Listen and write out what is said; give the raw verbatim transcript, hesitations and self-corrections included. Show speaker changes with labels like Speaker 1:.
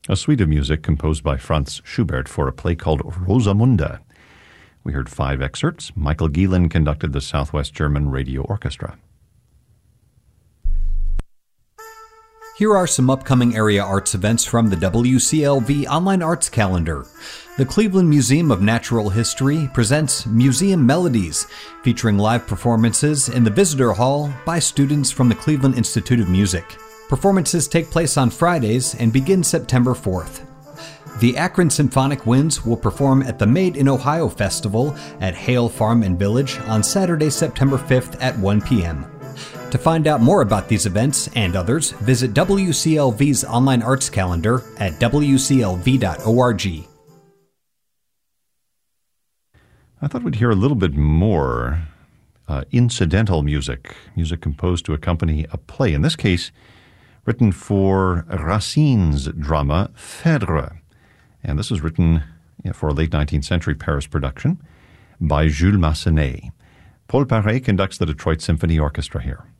Speaker 1: a suite of music composed by Franz Schubert for a play called Rosamunde. We heard five excerpts. Michael Gielen conducted the Southwest German Radio Orchestra.
Speaker 2: Here are some upcoming area arts events from the W C L V Online Arts Calendar. The Cleveland Museum of Natural History presents Museum Melodies, featuring live performances in the Visitor Hall by students from the Cleveland Institute of Music. Performances take place on Fridays and begin September fourth. The Akron Symphonic Winds will perform at the Made in Ohio Festival at Hale Farm and Village on Saturday, September fifth at one p.m. To find out more about these events and others, visit W C L V's online arts calendar at w c l v dot org.
Speaker 1: I thought we'd hear a little bit more uh, incidental music, music composed to accompany a play. In this case, written for Racine's drama Phèdre. And this was written you know, for a late nineteenth century Paris production by Jules Massenet. Paul Paré conducts the Detroit Symphony Orchestra here.